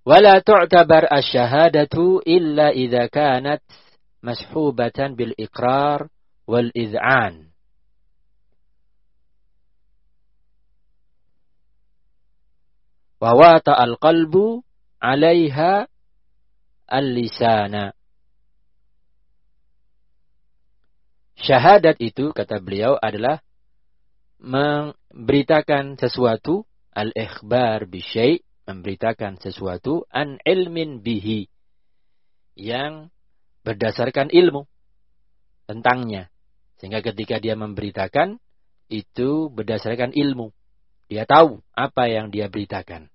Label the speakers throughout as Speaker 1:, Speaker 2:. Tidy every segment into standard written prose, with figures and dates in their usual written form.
Speaker 1: Wala tu'tabar asy-syahadatu illa idza kanat mashhubatan bil iqrar wal id'an. Wa wata al-qalbu 'alaiha al-lisana. Syahadat itu, kata beliau, adalah memberitakan sesuatu, al-ikhbar bisyai', memberitakan sesuatu an ilmin bihi, yang berdasarkan ilmu tentangnya. Sehingga ketika dia memberitakan, itu berdasarkan ilmu. Dia tahu apa yang dia beritakan.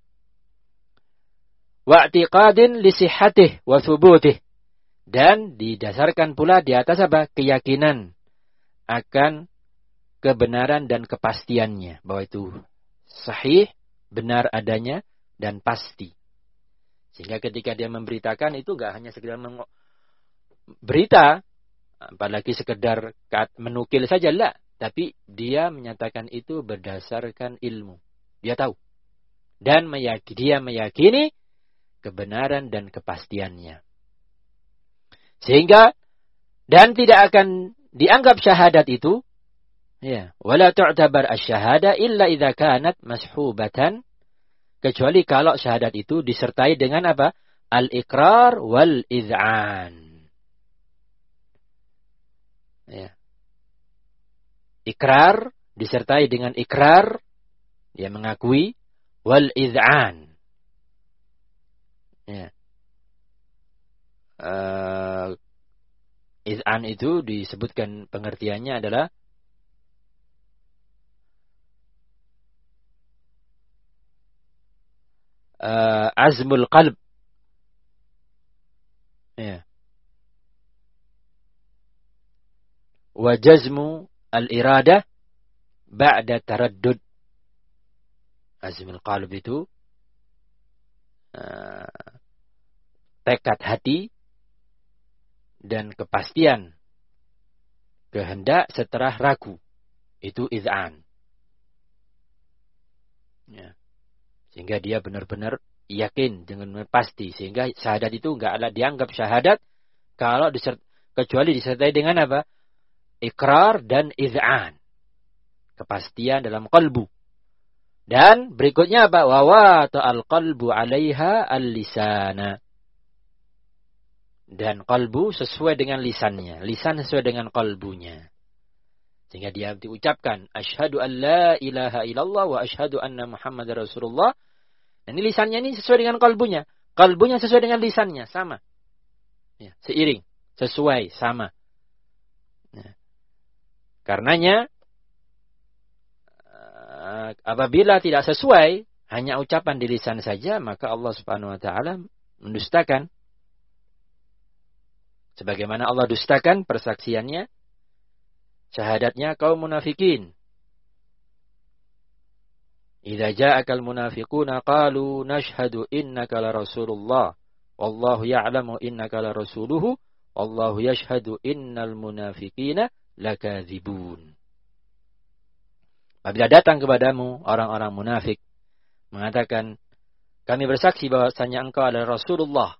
Speaker 1: Wa'tiqadin li sihhatih wa thubutih. Dan didasarkan pula di atas apa? Keyakinan akan kebenaran dan kepastiannya. Bahwa itu sahih, benar adanya, dan pasti. Sehingga ketika dia memberitakan itu enggak hanya sekedar berita, apalagi sekedar menukil saja, lah. Tapi dia menyatakan itu berdasarkan ilmu. Dia tahu. Dan dia meyakini kebenaran dan kepastiannya. Sehingga, dan tidak akan dianggap syahadat itu, ya, wala tu'tabar asy-syahada illa idza kanat mashhubatan, kecuali kalau syahadat itu disertai dengan apa? Al-iqrar wal id'an. Ya. Ikrar disertai dengan ikrar, dia mengakui, wal id'an. Ya. Id'an itu disebutkan pengertiannya adalah azmul qalb. Ya. Wa jazmu al-iradah ba'da taraddud. Azmul qalb itu tekad hati dan kepastian kehendak setelah ragu. Itu iz'an. Ya. Sehingga dia benar-benar yakin dengan pasti. Sehingga syahadat itu enggak dianggap syahadat kalau kecuali disertai dengan apa? Ikrar dan iz'an. Kepastian dalam qalbu. Dan berikutnya apa? Wa wata al-qalbu 'alaiha al-lisana. Dan qalbu sesuai dengan lisannya. Lisan sesuai dengan qalbunya. Sehingga dia diucapkan, asyhadu an la ilaha illallah wa asyhadu anna Muhammadar Rasulullah. Dan ini lisannya ini sesuai dengan qalbunya. Qalbunya sesuai dengan lisannya. Sama. Ya, seiring. Sesuai. Sama. Ya. Karenanya, apabila tidak sesuai, hanya ucapan di lisan saja, maka Allah Subhanahu wa ta'ala mendustakan. Sebagaimana Allah dustakan persaksiannya, syahadatnya kaum munafikin. Idza ja'akal munafiquna qalu nashhadu innaka la rasulullah wallahu ya'lamu innaka la rasuluhu wallahu yashhadu innal munafiqina lakadzibun. Apabila datang kepadamu orang-orang munafik mengatakan, kami bersaksi bahwasanya engkau adalah Rasulullah.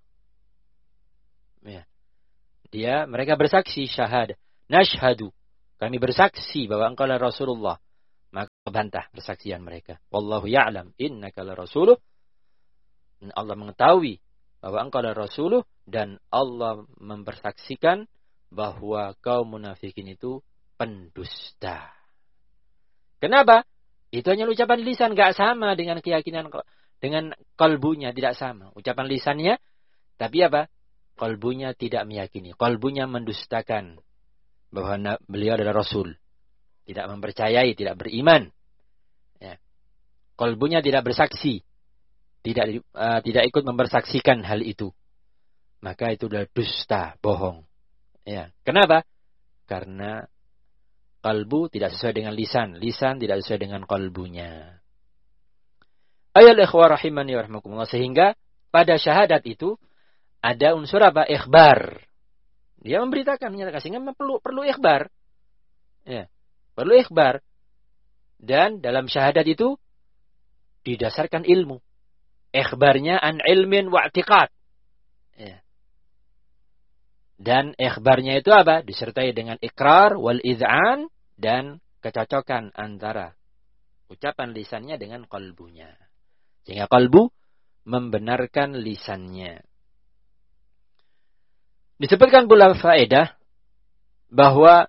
Speaker 1: Ya. Mereka bersaksi syahadat. Nashhadu. Kami bersaksi bahwa engkau adalah Rasulullah. Maka bantah persaksian mereka. Wallahu ya'lam innaka la rasuluh. Allah mengetahui bahwa engkau adalah Rasuluh. Dan Allah mempersaksikan bahwa kaum munafikin itu pendusta. Kenapa? Itu hanya ucapan lisan, gak sama dengan keyakinan, dengan kalbunya, tidak sama. Ucapan lisannya, tapi apa? Kalbunya tidak meyakini. Kalbunya mendustakan bahwa beliau adalah Rasul. Tidak mempercayai, tidak beriman. Ya. Kalbunya tidak bersaksi. Tidak ikut mempersaksikan hal itu. Maka itu adalah dusta, bohong. Ya. Kenapa? Karena kalbu tidak sesuai dengan lisan. Lisan tidak sesuai dengan kalbunya. Ayol ikhwah rahimani wa rahmakumullah. Sehingga pada syahadat itu ada unsur apa? Ikhbar. Dia memberitakan, menyatakan. Sehingga perlu ikhbar. Ya. Perlu ikhbar. Dan dalam syahadat itu didasarkan ilmu. Ikhbarnya an ilmin wa i'tiqad. Ya. Dan ikhbarnya itu apa? Disertai dengan ikrar wal id'an dan kecocokan antara ucapan lisannya dengan qalbunya. Sehingga qalbu membenarkan lisannya. Disebutkan pula faedah bahwa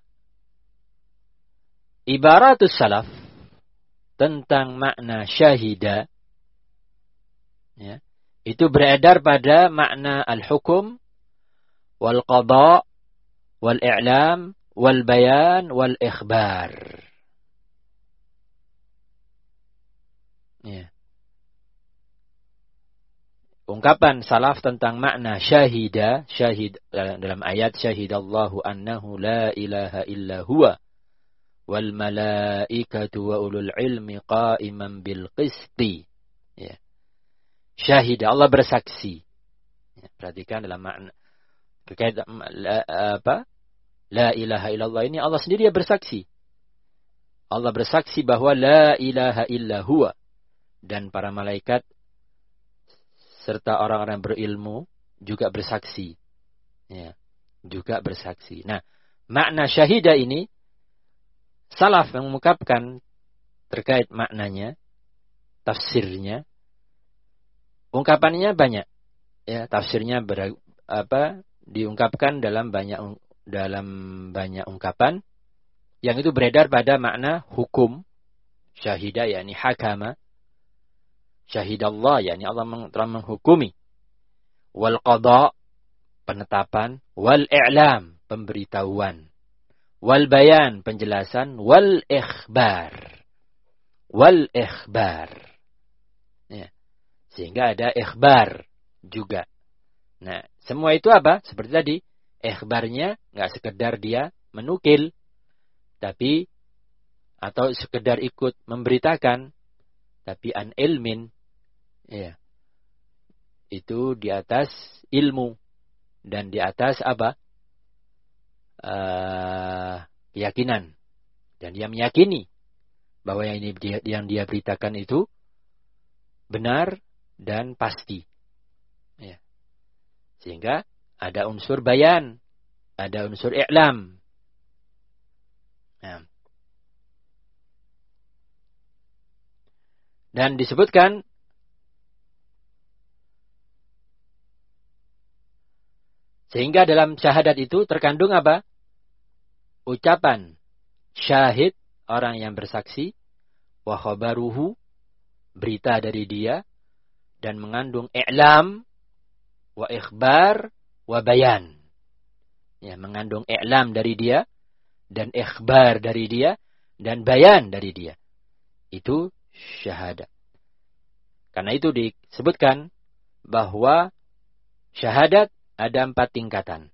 Speaker 1: ibaratus salaf tentang makna syahida, ya, itu beredar pada makna al-hukum, wal qada, wal i'lam, wal bayan, wal ikhbar. Ya. Ungkapan salaf tentang makna syahida, syahid dalam ayat syahidallahu annahu la ilaha illa huwa wal malaikatu wa ulul ilmi qa'iman bil qisti. Ya. Syahida, Allah bersaksi. Ya, perhatikan dalam makna terkait la ilaha illallah ini Allah sendiri yang bersaksi. Allah bersaksi bahwa la ilaha illa huwa, dan para malaikat serta orang-orang berilmu juga bersaksi. Ya, juga bersaksi. Nah, makna syahida ini salaf yang mengungkapkan terkait maknanya, tafsirnya, ungkapannya banyak. Ya, tafsirnya diungkapkan dalam banyak ungkapan yang itu beredar pada makna hukum. Syahida yakni hakama. Syahidallah yakni Allah telah menghukumi. Wal qada, penetapan. Wal i'lam, pemberitahuan. Wal bayan, penjelasan. Wal ikhbar. Wal ikhbar. Ya. Sehingga ada ikhbar juga. Nah, semua itu apa? Seperti tadi, ikhbarnya nggak sekedar dia menukil, tapi atau sekedar ikut memberitakan, tapi an ilmin, ya, itu di atas ilmu dan di atas apa? Keyakinan, dan dia meyakini bahwa yang dia beritakan itu benar dan pasti. Ya. Sehingga ada unsur bayan, ada unsur i'lam. Nah. Dan disebutkan sehingga dalam syahadat itu terkandung apa? Ucapan syahid, orang yang bersaksi, wa khabaruhu, berita dari dia, dan mengandung i'lam, wa ikhbar, wa bayan. Ya, mengandung i'lam dari dia, dan ikhbar dari dia, dan bayan dari dia. Itu syahadat. Karena itu disebutkan bahwa syahadat ada 4 tingkatan.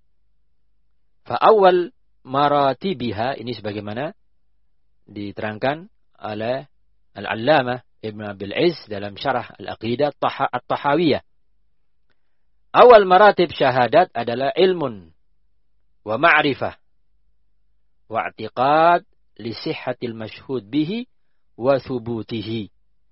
Speaker 1: Fa'awal maratibiha, ini sebagaimana diterangkan oleh Al-Allamah Ibn Abil Izz dalam syarah Al-Aqidah At-Tahawiyah. Awal maratib syahadat adalah ilmun wa ma'rifah wa i'tiqad li sihhatil mashhud bihi wa thubutihi.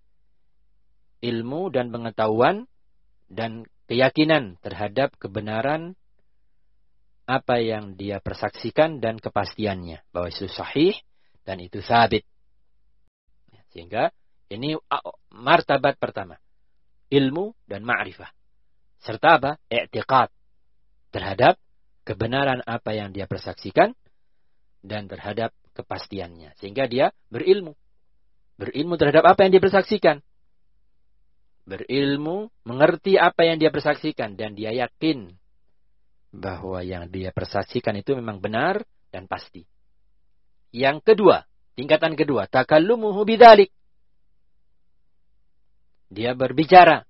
Speaker 1: Ilmu dan pengetahuan dan keyakinan terhadap kebenaran apa yang dia persaksikan dan kepastiannya, bahwa itu sahih dan itu sabit. Sehingga ini martabat pertama, ilmu dan ma'rifah. Serta apa? I'tiqad terhadap kebenaran apa yang dia persaksikan dan terhadap kepastiannya. Sehingga dia berilmu. Berilmu terhadap apa yang dia persaksikan. Berilmu, mengerti apa yang dia persaksikan, dan dia yakin bahwa yang dia persaksikan itu memang benar dan pasti. Yang kedua, tingkatan kedua, takallumuhu bidzalik. Dia berbicara